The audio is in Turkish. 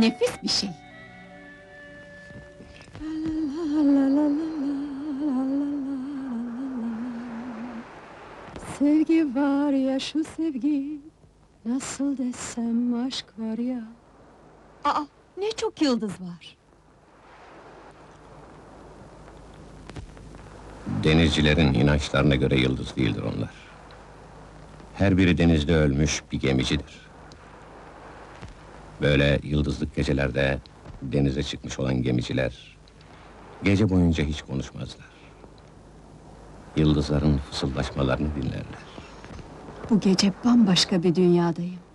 Nefis bir şey. Sevgi var ya şu sevgi, nasıl desem aşk var ya. Aa, ne çok yıldız var. Denizcilerin inançlarına göre yıldız değildir onlar. Her biri denizde ölmüş bir gemicidir. Böyle yıldızlık gecelerde denize çıkmış olan gemiciler gece boyunca hiç konuşmazlar. Yıldızların fısıldaşmalarını dinlerler. Bu gece bambaşka bir dünyadayım.